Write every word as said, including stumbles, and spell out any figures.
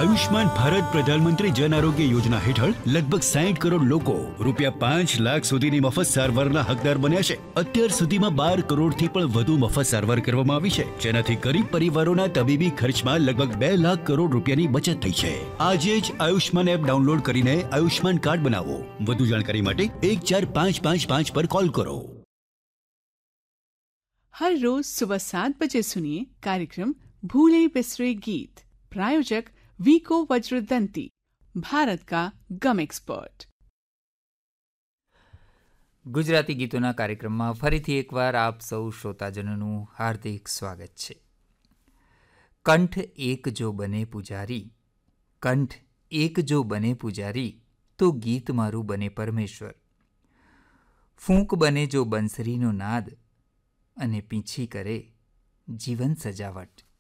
આયુષ્માન ભારત પ્રધાનમંત્રી જન આરોગ્ય યોજના હેઠળ લગભગ સાઠ કરોડ લોકો રૂપિયા પાંચ લાખ સુધીની મફત સારવારના હકદાર બન્યા છે. અત્યાર સુધીમાં બાર કરોડથી પણ વધુ મફત સારવાર કરવામાં આવી છે, જેનાથી ગરીબ પરિવારોના તબીબી ખર્ચમાં લગભગ બે લાખ કરોડ રૂપિયાની બચત થઈ છે. આજે જ આયુષ્માન એપ ડાઉનલોડ કરીને આયુષ્માન કાર્ડ બનાવો. વધુ જાણકારી માટે એક ચાર પાંચ પાંચ પાંચ પર कॉल करो. हर रोज सुबह सात बजे सुनिए कार्यक्रम भूले बिसरे गीत. प्रायोजक वीको वज्रदंती, भारत का गम एक्सपर्ट. ગુજરાતી ગીતોના કાર્યક્રમમાં ફરીથી એકવાર આપ સૌ શ્રોતાજનોનું હાર્દિક સ્વાગત છે. કંઠ એક જો બને પૂજારી, કંઠ એક જો બને પૂજારી, તો ગીત મારું બને પરમેશ્વર. ફૂંક બને જો બંસરીનો નાદ, અને પીંછી કરે જીવન સજાવટ.